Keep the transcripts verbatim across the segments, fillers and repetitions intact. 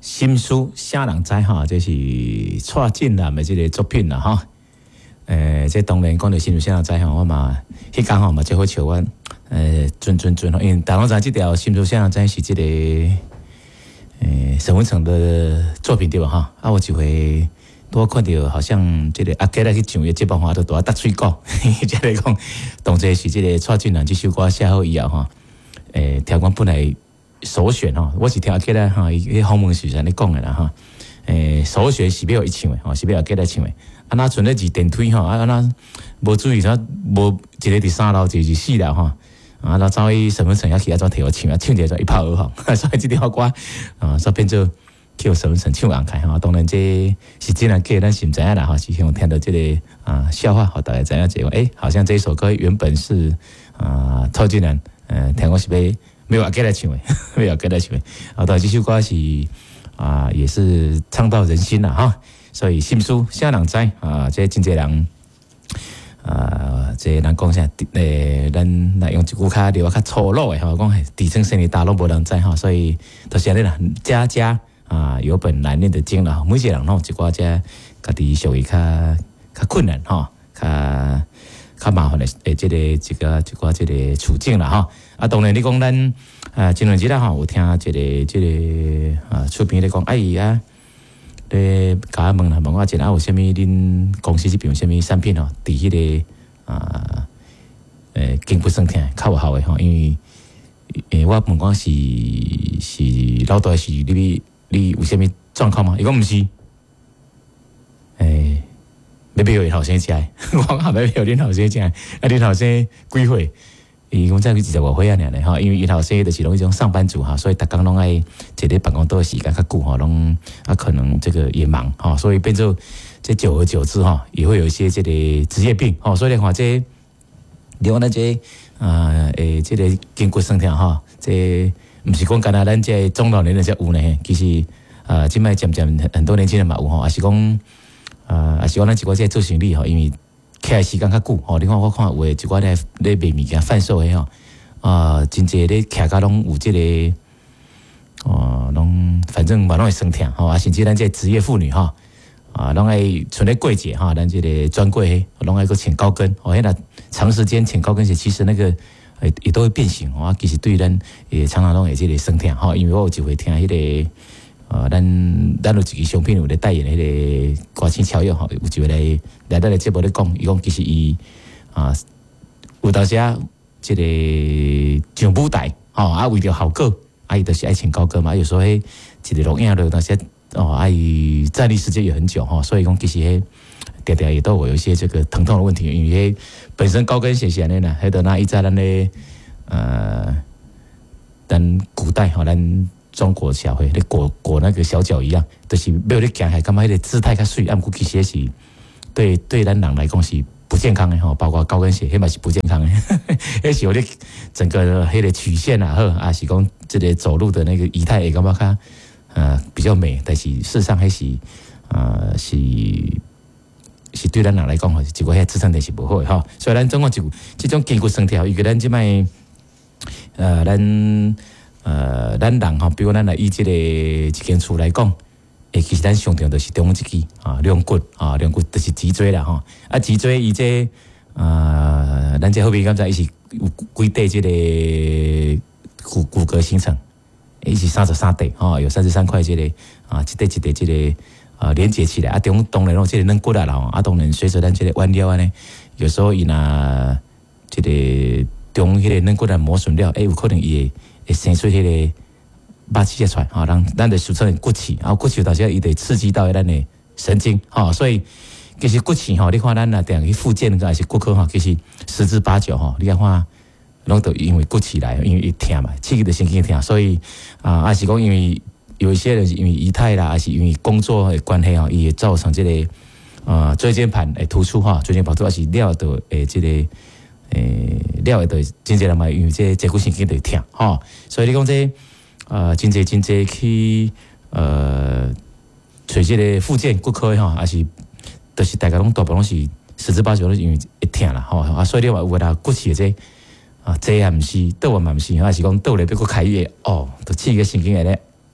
心书啥人知哈？这是蔡俊南的这个作品啦哈。诶，这当然讲到心书啥人知哈，我嘛迄天吼嘛最好笑我诶，准准准吼，因为大家知这条心书啥人知是这个诶沈文成的作品对吧哈？啊，我就会多看到好像这个阿杰来去唱的节目哈，都多搭嘴角，即个讲当这是这个蔡俊南这首歌写好以后哈，诶，条光本来。首选哈，我是听阿杰来哈，伊访问时阵咧讲的啦哈。诶，首选是要伊唱的，吼，是要阿杰来唱的。啊，那存咧二电梯吼，啊，那无注意啥，无一个伫三楼，一个伫四楼吼。啊，那走去沈文成遐去啊，怎摕我唱啊，唱起来就一拍而红。所以这条歌啊，所以变做叫沈文成唱红开哈。当然这是真啊假，咱是毋知影啦哈。是希望听到这个啊笑话，好大家知影这个，诶，好像这一首歌原本是啊蔡俊南，呃，听讲是要。没有阿杰来唱的，没有阿杰来唱的。啊，但这首歌是啊，也是唱到人心了哈。所以心书啥人知啊？这真侪人啊，这人讲啥？诶，咱来用一句较聊较粗鲁的哈，讲底层生理大拢无人知哈。所以就是安尼啦，家家啊有本难念的经啦。每一个人拢有一寡只家己属于较较困难哈，较较麻烦的诶，这个这个这个这个处境啦哈。啊，当然你讲咱啊，前两日啦吼，有听一个这个啊，厝边咧讲，哎呀，咧甲我问啦，问我一下有啥物恁公司这边有啥物产品吼，伫迄个啊，诶，经不生听，较有效诶吼，因为诶，我问讲是是老大是你你有啥物状况吗？伊讲毋是，诶，要不要恁后生食？我讲要不要恁后生食？啊，恁后生几岁？伊讲再去二十外岁啊，尔咧吼，因为伊头生就是拢一种上班族哈，所以逐工拢爱坐咧办公桌时间较久吼，拢啊可能这个也忙哈，所以变做这久而久之哈，也会有一些这个职业病吼，所以你看这，你讲咱这啊诶，这个筋骨酸痛哈，这毋是讲干那咱这中老年人才有呢，其实啊，即摆渐渐很多年轻人嘛有吼，也是讲啊，也是讲咱一寡这做生意吼，因为。徛的时间较久吼，你看我看有诶一寡咧咧卖物件贩售诶吼，啊，真侪咧徛甲拢有即个，哦，拢反正嘛拢会酸痛吼，啊，甚至咱这职业妇女吼，啊，拢爱存咧柜姐吼，咱这个专柜拢爱个穿高跟，哦，迄若长时间穿高跟鞋，其实那个也也都会变形哦，其实对咱也常常拢会即个酸痛吼，因为我有机会听迄个。呃，咱咱有一个商品有咧代言迄个歌星乔佑吼，有一位来来咱个节目咧讲，伊讲其实伊啊有当时啊，即个上舞台吼，啊为着效果，啊伊就是爱穿高跟嘛，有时候迄一个录影了，当时哦，啊伊站立时间也很久吼，所以讲其实迄常常也都会有一些这个疼痛的问题，因为迄本身高跟鞋是安尼啦，迄个那伊在咱咧呃，咱古代吼，咱。中国社会，你裹裹那个小脚一样，就是没有你行还干嘛？迄个姿态较水，按估其实是对对咱人来讲是不健康的吼，包括高跟鞋，迄嘛是不健康的。迄是有你整个迄个曲线啊，呵，啊是讲这个走路的那个仪态会感觉较呃比较美，但是事实上迄是呃是是对咱人来讲吼，一个迄支撑力是不好的吼。所以咱总共就这种筋骨酸痛，伊个咱即摆呃咱。呃，咱人吼，比如咱来以即个一间厝来讲，诶，其实咱上重就是中一支啊，两骨啊，两骨就是脊椎啦吼。啊，脊椎伊这呃，咱这后面刚才伊是有几块即个骨骨骼形成，伊是三十三块吼，有三十三块即个啊，一块一块即个啊连接起来啊，中当然咯，即个软骨啊啦吼，啊当然随着咱即个弯腰安尼，有时候伊若即个中迄个软骨啊磨损了，诶，有可能伊会。会生出迄个肉刺出来，吼，咱咱就俗称骨刺，啊，骨刺有当时伊会刺激到咱的神经，吼，所以其实骨刺吼，你看咱若定去复健个还是骨科吼，其实十之八九吼，你看拢都因为骨刺来，因为伊痛嘛，刺激的神经痛，所以啊，还是讲因为有一些人是因为仪态啦，还是因为工作的关系吼，伊会造成这个啊椎间盘诶突出哈，椎间盘突出还是了的诶这个。诶，了诶，就真侪人嘛，因为这这骨神经就痛吼，所以你讲这呃，真侪真侪去呃，找这个复健骨科吼，还是就是大家拢大部分拢是十之八九都是因为会痛啦吼，啊，所以你话有啦骨刺这啊，这也毋是，倒也嘛毋是，还是讲倒咧要搁开业哦，就刺激神经会咧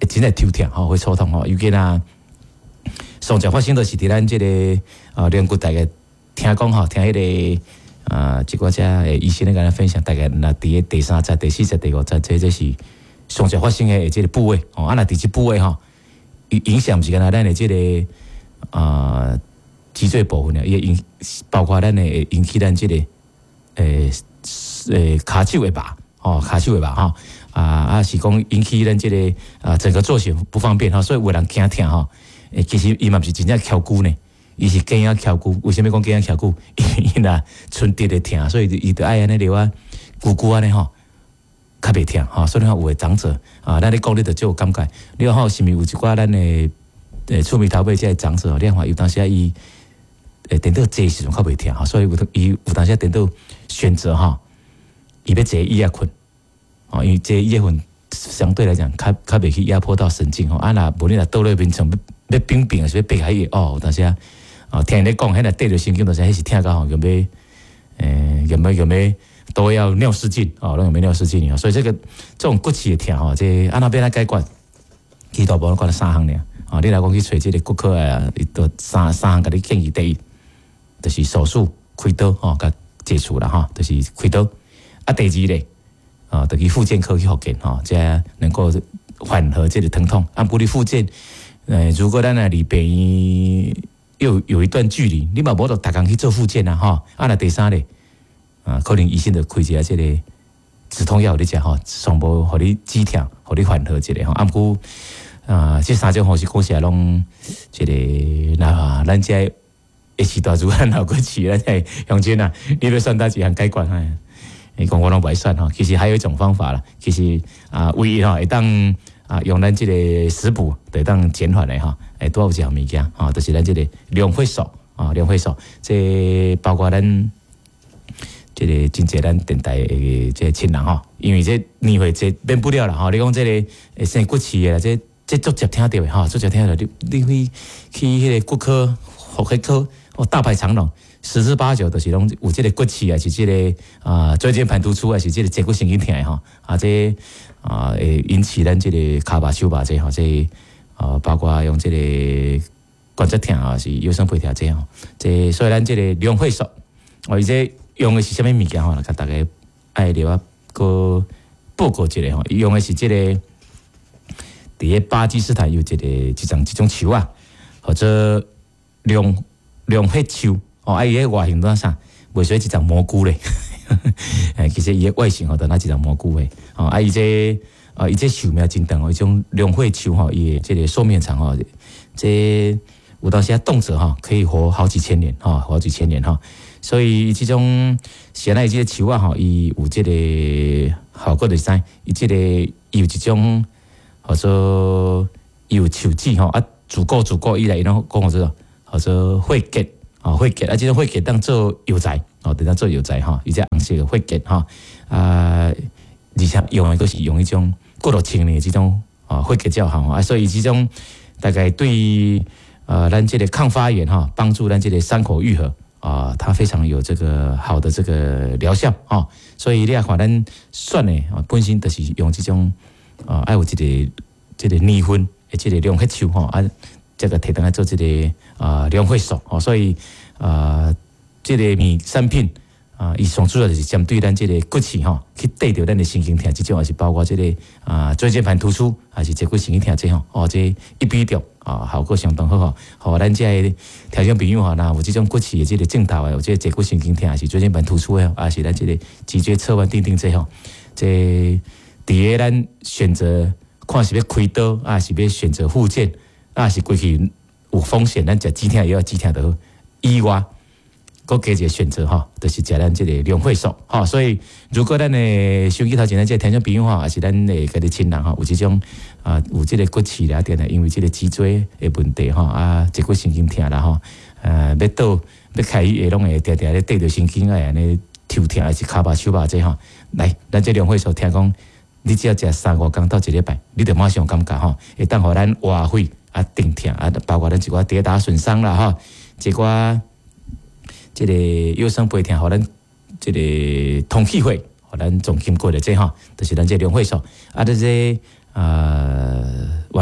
会真系抽痛吼，会抽痛吼。尤其那上场发生都是伫咱即个啊连骨大概听讲吼，听迄个啊即个只医生咧甲咱分享，大概那伫第三节、第四节、第五节，这这是上场发生诶即个部位哦。啊，那伫即部位吼，影响毋是干那咱诶即个啊脊椎部分啊，伊影包括咱诶引起咱即个诶诶骹手诶吧。哦，骹手诶吧，吼啊啊是讲引起咱即个啊整个做事不方便吼，所以有人惊疼吼。诶，其实伊嘛毋是真正翘骨呢，伊是肩仔翘骨。为什么讲肩仔翘骨？伊若春直的疼，所以伊着爱安尼留啊，骨骨安尼吼，较袂疼吼。所以讲有诶长者啊，咱咧讲你着就有感觉。你看吼，是毋是有一寡咱诶诶厝边头尾即个长者，你看有当时啊伊诶电脑坐时阵较袂疼吼，所以有伊有当时电脑选择吼。伊要坐椅仔困，哦，因为坐椅仔困相对来讲，较较袂去压迫到神经吼。啊，若无你若倒咧面床要要冰冰，是要避开伊哦。但是啊，哦，听你讲，迄若对着神经，但是迄是听到吼，有咩诶，有咩有咩都要尿失禁哦，拢有咩尿失禁哦。所以这个这种骨刺的疼吼，这安那边来解决，其实无讲了三项尔。哦，你来讲去找这个骨科啊，伊都三三项甲你建议，第一就是手术开刀吼，甲解除啦吼，就是开刀。啊，第二咧，啊，就去复健科去复健吼，才能够缓和这个疼痛。啊，不离复健，呃，如果咱啊离病院又有一段距离，你嘛无得逐工去做复健啊，吼。啊，那第三咧，啊，可能医生就开一下这个止痛药，你食吼，上无互你止痛，互你缓和一下吼。啊，不过啊，这三种方式讲起来拢，这个那咱这一时大主咱老过去，咱在乡亲啊，你要算到几项解决哎。你讲我拢袂算吼，其实还有一种方法啦。其实啊，唯一吼会当啊用咱即个食补，会当减缓的吼。诶，多有一项物件吼，就是咱即个两会素啊，两会素，这包括咱即个真济咱电台诶即个亲人吼，因为这年岁这免不了啦吼。你讲即个会生骨刺诶，这这足接听到诶吼，足接听到你你去去迄个骨科、骨科科哦，大排长龙。十之八九就是拢有即个骨刺啊，是即、这个啊椎间盘突出啊，是即个坐骨神经痛吼，啊这啊会引起咱即个骹把手把这吼，这啊包括用即个关节痛啊，是腰酸背痛这吼，这所以咱即个两会素，哦，而且用的是啥物物件吼，甲大家爱了啊个报告一下吼，用的是即、这个伫个巴基斯坦有一个一种一种树啊，或者两两会树。哦，啊，伊个外形怎啥？袂说一种蘑菇咧，诶，其实伊个外形吼，就那一种蘑菇诶。哦，啊，伊这啊，伊这寿命真长哦，一种两会树吼，伊这个寿命长吼，这有当时啊动辄哈可以活好几千年哈，活好几千年哈。所以这种现在这个树啊吼，伊有这个效果就是啥？伊这个有一种或者有树脂吼啊，足够足够以来，伊拢讲做或者会结。哦，血结啊，这种血结当做药材，哦，当做药材哈，伊只红色的血结哈，啊，而且用的都是用一种过度清的这种啊血结较好啊，所以这种大概对呃咱这个抗发炎哈，帮助咱这个伤口愈合啊，它非常有这个好的这个疗效啊，所以你也看咱选的啊，本身就是用这种啊，爱有这个这个年份的这个两血球哈啊。这个提灯来做这个啊两会素哦，所以啊这个米产品啊，伊上主要就是针对咱这个骨刺吼，去对着咱的神经痛，这种也是包括这个啊椎间盘突出，还是坐骨神经痛这吼哦，这一比着啊效果相当好吼。好，咱这个听众朋友吼，那有这种骨刺的这个症头的，有这个坐骨神经痛，还是椎间盘突出的，还是咱这个脊椎侧弯定定这吼，这第一咱选择看是要开刀，啊是要选择复健。啊，是过去有风险，咱食止痛药、止痛药以外，搁加一个选择吼，就是食咱这个两会素吼。所以，如果咱的手机头前咱这听众朋友吼，还是咱的家己亲人吼，有这种啊有这个骨刺啦，点啦，因为这个脊椎的问题吼，啊，坐骨神经痛啦吼，呃，要倒要开医拢会定定咧对着神经啊，安尼抽痛还是骹把手把这吼，来，咱这两会素听讲，你只要食三五工到一礼拜，你就马上感觉吼，会当互咱活血。啊，定痛啊，包括咱一寡跌打损伤啦，哈，一寡这个腰酸背痛，互咱这个通气血，互咱总经过的这哈，就是咱这两会素啊，这些呃，原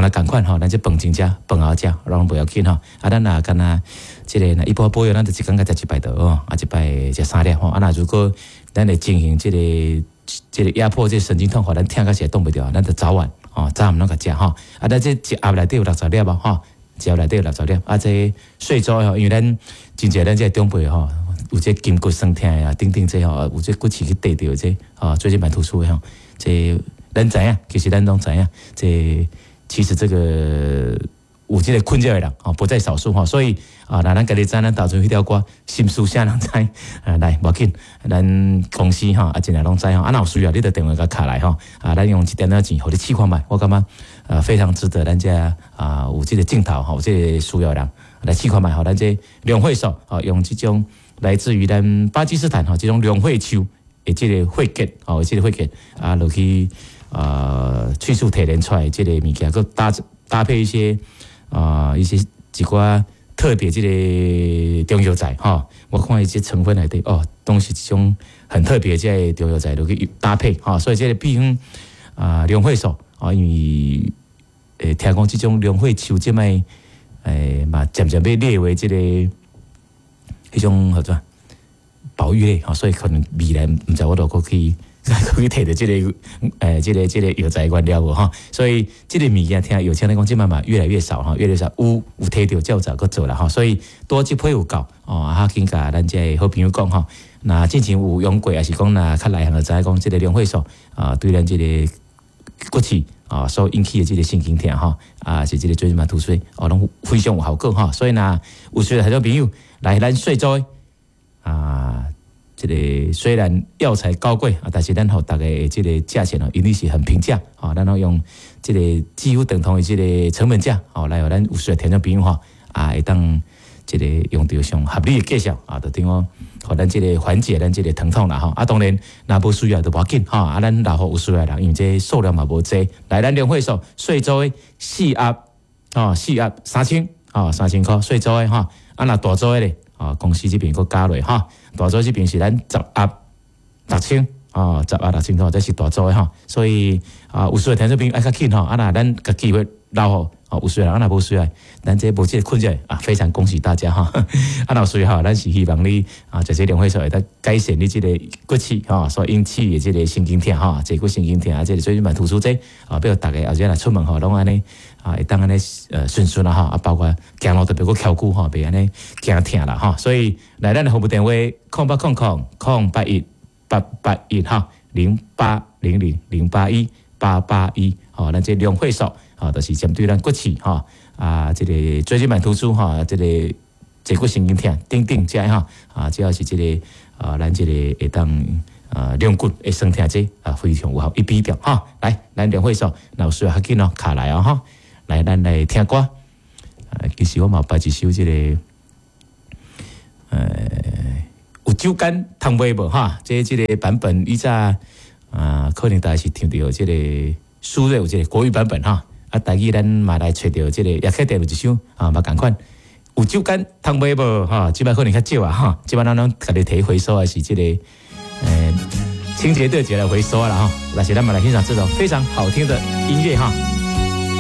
原来赶快哈，咱这饭前食，饭后食，拢不要紧哈。啊，咱若干那这个那一般保养，咱就一工甲食一摆的哦，啊一摆食三粒吼。啊，那如果咱来进行这个这个压迫这神经痛，互咱听到起来动不了，咱就早晚哦，早晚拢甲食吼。啊，咱这一盒内底有六十粒吧吼，一盒内底有六十粒。啊，这睡早吼，因为咱真正咱这长辈吼。有这筋骨酸痛啊，等等这吼，有这骨刺去对着这啊，最近蛮突出的吼。这咱知影，其实咱拢知影，这其实这个有这个困扰的人哦，不在少数哈。所以啊，那咱家己知，咱投出迄条歌，心事啥人知？啊，来，无要紧，咱公司哈啊，尽量拢知吼。啊，若有需要，你就电话甲卡来吼。啊，咱用一点仔钱，互你试看卖，我感觉呃非常值得咱这啊有这个镜头吼，有这个需要人来试看卖，吼，咱这两会手啊，用这种。来自于咱巴基斯坦哈，这种两会树的这个血结哦，这个血结啊，落去啊，迅速提炼出来这个物件，佮搭搭配一些啊、呃、一些几寡特别这个中药材哈，我看一些成分内底哦，都是这种很特别这个中药材落去搭配哈，所以这个比方啊两会素啊，因为诶听讲这种两会树这卖诶嘛渐渐被列为这个。迄种叫做保育类吼，所以可能未来毋知我都可以可以摕到即个诶，即个即个药材原料无吼，所以即个物件听有听你讲，即慢慢越来越少哈，越来越少有有摕到较早个做啦吼，所以多即批有够哦，啊，紧甲咱这好朋友讲吼，那之前有用过，还是讲那较内行就知影讲，即个两会素啊，对咱即个骨刺啊所引起的即个神经痛吼，啊是即个最近嘛突出哦，拢非常有效果吼，所以若有需要很多朋友。来，咱睡早啊，这个虽然药材高贵啊，但是咱互大家这个价钱哦，一定是很平价啊。咱用这个几乎等同于这个成本价哦，来互咱有需要听众朋友吼啊，会当这个用到上合理的价钱啊，就等于互咱这个缓解咱这个疼痛啦吼。啊，当然若无需要就无要紧哈。啊，咱老好有需要人，因为这数量嘛无济。来，咱两会数睡早的四盒哦，四盒三千哦，三千块睡早的哈。啊，那大组的咧，啊，公司这边佫加落哈，大组这边是咱十盒六千，啊，十盒六千块，这是大组的哈，所以啊，有需要听这边爱较紧吼，啊，那咱个机会留好，啊，有需要，啊，那无需要，咱这无这个困扰啊，非常恭喜大家哈，啊，那所以哈，咱是希望你啊，在这两会上会得改善你这个骨刺哈，所引起的这个神经痛哈，这个神经痛啊，这个最近蛮突出这啊，比如大家后日来出门吼，拢安尼。啊，会当安尼呃顺顺啦哈，啊包括行路特别个翘骨吼，别安尼惊痛啦哈，所以来咱的服务电话空八空空空八一八八一哈，零八零零零八一八八一，吼，咱这两会数吼，就是针对咱骨刺哈啊，这个最近蛮突出哈，这个坐骨神经痛等等这哈啊，只要是这个啊，咱这个会当。啊，两骨会酸痛这啊非常有效，一比表哈，来，咱两会数，老师较紧哦，卡来啊哈，来，咱来听歌。啊，其实我嘛摆一首这个，呃，有酒干汤杯无哈，这这个版本以前啊，可能大家是听到这个苏芮有这个国语版本哈，啊，大家咱嘛来找到这个也可以有一首啊，嘛同款。有酒干汤杯无哈，即摆可能较少啊哈，即摆咱拢家己摕回收还是这个。呃，清洁队姐来回收了哈，那现在我们来欣赏这首非常好听的音乐哈。